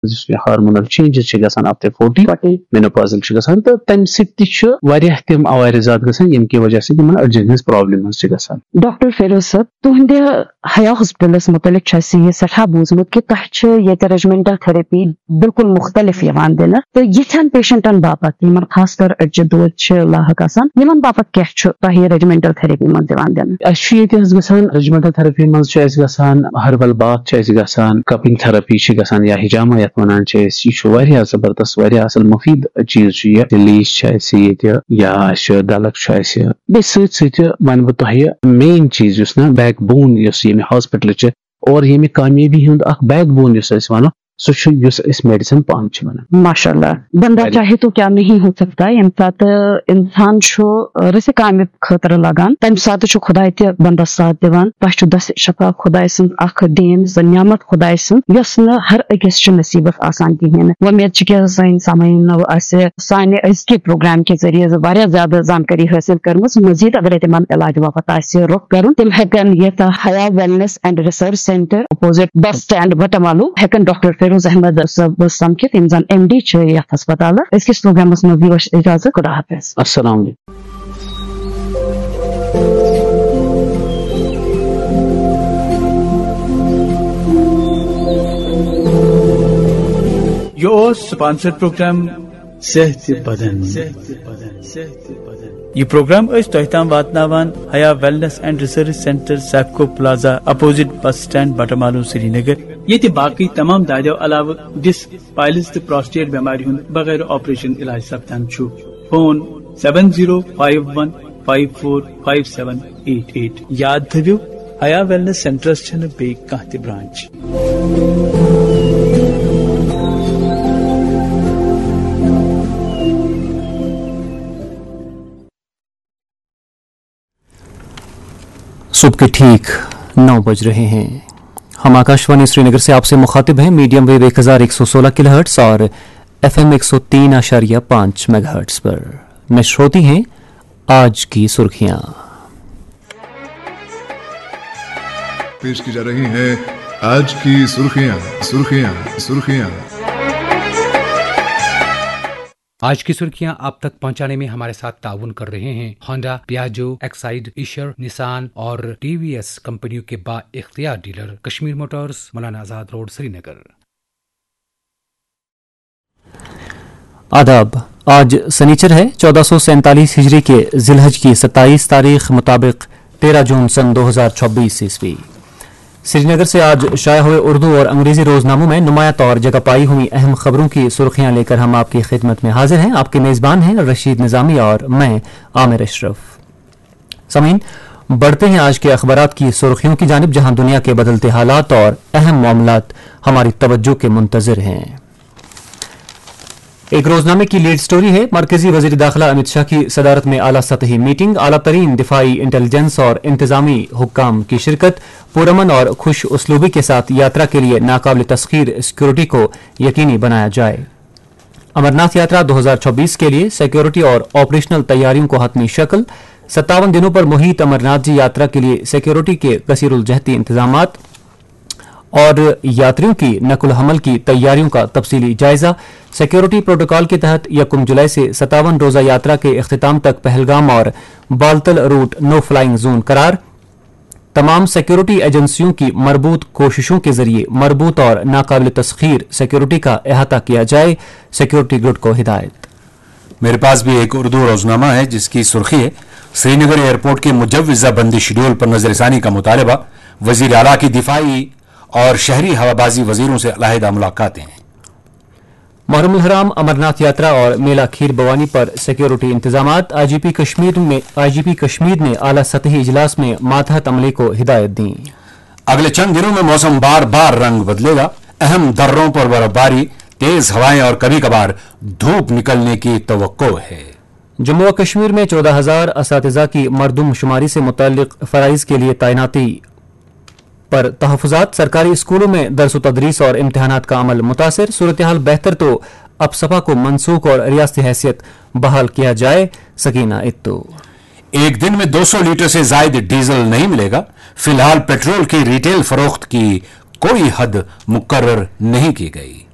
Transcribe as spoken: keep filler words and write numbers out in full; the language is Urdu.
یُس مےٚ ہارمونل چینجز چھِ گژھان آفٹر فورٹی مینوپازل چھِ گژھان تہٕ تَمہِ سۭتۍ تہِ چھُ واریاہ تِم عوارض زیادٕ گژھان ییٚمہِ کہِ وجہ سۭتۍ یِمن أڈجن ہٕنٛز پرابلمز چھِ گژھان. ڈاکٹر فیروز صٲب تُہنٛدِ حیا ہاسپٹلس متعلق چھُ اَسہِ یہِ سٮ۪ٹھاہ بوٗزمُت کہِ تۄہہِ چھِ ییٚتہِ رجمنٹل تھراپی بالکل مختلف یِوان دِنہٕ تہٕ یِتھٮ۪ن پیشنٹن باپتھ یِمن خاص کر أڈجہِ دود چھِ لاحق آسان یِمن باپتھ کیٛاہ چھُ تۄہہِ رجمنٹل تھراپی منٛز دِوان دِنہٕ؟ اَسہِ چھُ ییٚتہِ حظ گژھان رجمنٹل تھراپی منٛز چھُ اَسہِ گژھان ہربل باتھ چھُ اَسہِ گژھان کپنگ تھراپی چھِ گژھان یا ہجامہ یتھ وَنان چھِ أسۍ یہِ چھُ واریاہ زبردست واریاہ اصل مُفیٖد چیٖز چھُ یہِ لیٖس چھِ اَسہِ ییٚتہِ یا اَسہِ ڈلک چھُ اَسہِ بیٚیہِ سۭتۍ سۭتۍ وَنہٕ بہٕ تۄہہِ مین چیٖز یُس نا بیک بون یُس ییٚمہِ ہاسپٹل چھِ اور ییٚمہِ کامیٲبی ہُنٛد اکھ بیک بون یُس أسۍ وَنو سُہ چھُ یُس أسۍ میڈیسن پان چھِ وَنان. ماشاء اللہ بندہ چاہے تو کیا نہیں ہو سکتا ییٚمہِ ساتہٕ انسان چھُ رٕژِ کامہِ خٲطرٕ لگان تمہِ ساتہٕ چھُ خۄداے تہِ بندس ساتھ دِوان. تۄہہِ چھُ دسہِ شفا خۄداے سٕنٛز اکھ دین سۄ نعمت خۄداے سٕنٛز یۄس نہٕ ہر أکِس چھِ نصیٖبس آسان کِہیٖنۍ نہٕ. وۄمید چھِ کہِ سٲنۍ سامعیٖنو آسہِ سانہِ أزکہِ پروگرام کہِ ذٔریعہٕ واریاہ زیادٕ زانکٲری حٲصِل کٔرمٕژ. مزیٖد اگرے تِمن علاج باپتھ آسہِ رُخ کرُن تِم ہٮ۪کن یتھ حیا wellness and research centre opposite bus stand Batamaloo ہٮ۪کن ڈاکٹر فیروز احمد صٲب سمکھِتھ یِم زن ایم ڈی چھِ یتھ ہسپتالس. أزکِس پروگرامس منٛز دِیو اَسہِ اجازت. خدا حافظ. السلام علیکم. یہ اوس سپانسر پروگرام صحت بدن. یہ پروگرام اس تۄہہِ تام واتناوان حیا wellness and research centre Saifco plaza opposite bus stand Batamaloo سری نگر. ییٚتہِ باقی تمام دادیو علاوٕ ڈسک پائلز تہٕ پراسٹیٹ بٮ۪مارِ ہُنٛد بغیر آپریشن علاج سپدان چھُ. Phone seven zero five one five four five seven eight at. یاد تھٲوِو حیا ویلنس سینٹرس چھنہٕ بیٚیہِ کانٛہہ تہِ برانچ. صبح کے ٹھیک نو بج رہے ہیں. ہم آکاشوانی سری نگر سے آپ سے مخاطب ہیں میڈیم ویو ایک ہزار ایک سو سولہ کلو ہرٹس اور ایف ایم ایک سو تین اشاریہ پانچ میگا ہرٹس پر. نشر ہوتی ہیں آج کی سرخیاں. پیش کی جا رہی ہیں آج کی سرخیاں سرخیاں سرخیاں. آج کی سرخیاں آپ تک پہنچانے میں ہمارے ساتھ تعاون کر رہے ہیں ہونڈا، پیاجو، ایکسائیڈ، ایشر، نسان اور ٹی وی ایس کمپنیوں کے با اختیار dealer Kashmir Motors, Maulana Azad road, سری نگر. آداب. آج سنیچر ہے چودہ سو سینتالیس ہجری کے ذی الحج کی ستائیس تاریخ مطابق تیرہ جون سن دو ہزار چوبیس عیسوی. سری نگر سے آج شائع ہوئے اردو اور انگریزی روزناموں میں نمایاں طور جگہ پائی ہوئی اہم خبروں کی سرخیاں لے کر ہم آپ کی خدمت میں حاضر ہیں. آپ کے میزبان ہیں رشید نظامی اور میں عامر اشرف. سامعین، بڑھتے ہیں آج کے اخبارات کی سرخیوں کی جانب جہاں دنیا کے بدلتے حالات اور اہم معاملات ہماری توجہ کے منتظر ہیں. ایک روزنامے کی لیڈ سٹوری ہے مرکزی وزیر داخلہ امت شاہ کی صدارت میں اعلیٰ سطحی میٹنگ، اعلیٰ ترین دفاعی انٹیلیجنس اور انتظامی حکام کی شرکت، پرامن اور خوش اسلوبی کے ساتھ یاترا کے لیے ناقابل تسخیر سیکورٹی کو یقینی بنایا جائے. امرناتھ یاترا دو ہزار چوبیس کے لیے سیکورٹی اور آپریشنل تیاریوں کو حتمی شکل. ستاون دنوں پر محیط امرناتھ جی یاترا کے لیے سیکورٹی کے کثیر الجہتی انتظامات اور یاتریوں کی نقل و حمل کی تیاریوں کا تفصیلی جائزہ. سیکورٹی پروٹوکال کے تحت یکم جولائی سے ستاون روزہ یاترا کے اختتام تک پہلگام اور بالتل روٹ نو فلائنگ زون قرار. تمام سیکورٹی ایجنسیوں کی مربوط کوششوں کے ذریعے مربوط اور ناقابل تسخیر سیکورٹی کا احاطہ کیا جائے. سیکورٹی گروپ کو ہدایت. میرے پاس بھی ایک اردو روزنامہ ہے جس کی سرخی ہے سری نگر ایئرپورٹ کے مجوزہ بندی شیڈول پر نظر ثانی کا مطالبہ. وزیر اعلیٰ کی دفاعی اور شہری ہوابازی وزیروں سے علیحدہ ملاقاتیں. محرم الحرام امرناتھ یاترا اور میلہ کھیر بوانی پر سیکورٹی انتظامات. آئی جی پی کشمیر میں آئی جی پی کشمیر نے اعلیٰ سطحی اجلاس میں ماتحت عملے کو ہدایت دی. اگلے چند دنوں میں موسم بار بار رنگ بدلے گا. اہم دروں پر برف باری، تیز ہوائیں اور کبھی کبھار دھوپ نکلنے کی توقع ہے. جموں و کشمیر میں چودہ ہزار اساتذہ کی مردم شماری سے متعلق فرائض کے لیے تعیناتی پر تحفظات. سرکاری اسکولوں میں درس و تدریس اور امتحانات کا عمل متاثر. صورتحال بہتر تو اب سپا کو منسوخ اور ریاستی حیثیت بحال کیا جائے. سکینہ اتو. ایک دن میں دو سو لیٹر سے زائد ڈیزل نہیں ملے گا. فی الحال پیٹرول کی ریٹیل فروخت کی کوئی حد مقرر نہیں کی گئی.